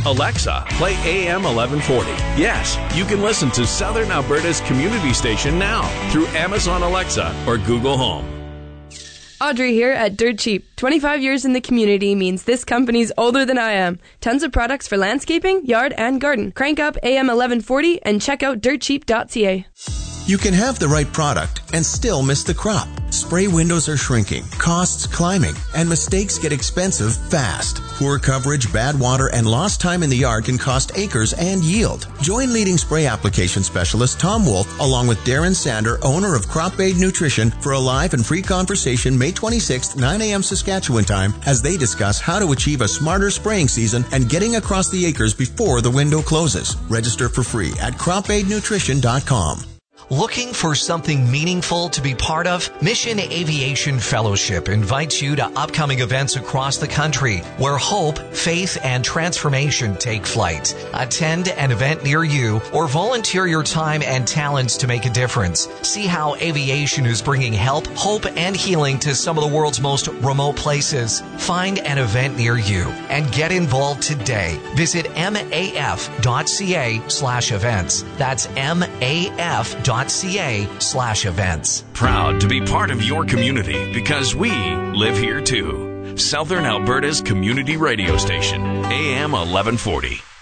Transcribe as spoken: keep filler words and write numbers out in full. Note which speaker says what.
Speaker 1: Alexa, play A M eleven forty. Yes, you can listen to Southern Alberta's community station now through Amazon Alexa or Google Home.
Speaker 2: Audrey here at Dirt Cheap. twenty-five years in the community means this company's older than I am. Tons of products for landscaping, yard, and garden. Crank up A M eleven forty and check out dirt cheap dot c a.
Speaker 3: You can have the right product and still miss the crop. Spray windows are shrinking, costs climbing, and mistakes get expensive fast. Poor coverage, bad water, and lost time in the yard can cost acres and yield. Join leading spray application specialist Tom Wolf along with Darren Sander, owner of Crop Aid Nutrition, for a live and free conversation May twenty-sixth, nine a.m. Saskatchewan time, as they discuss how to achieve a smarter spraying season and getting across the acres before the window closes. Register for free at crop aid nutrition dot com.
Speaker 4: Looking for something meaningful to be part of? Mission Aviation Fellowship invites you to upcoming events across the country where hope, faith, and transformation take flight. Attend an event near you or volunteer your time and talents to make a difference. See how aviation is bringing help, hope, and healing to some of the world's most remote places. Find an event near you and get involved today. Visit maf dot c a slash events. That's maf dot ca slash events.
Speaker 1: Proud to be part of your community because we live here too. Southern Alberta's community radio station, A M eleven forty.